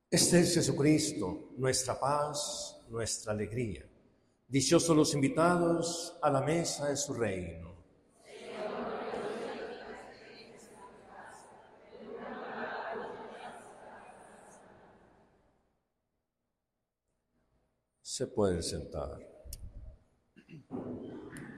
Este es Jesucristo, nuestra paz, nuestra alegría. Dichosos los invitados a la mesa de su reino. Se pueden sentar.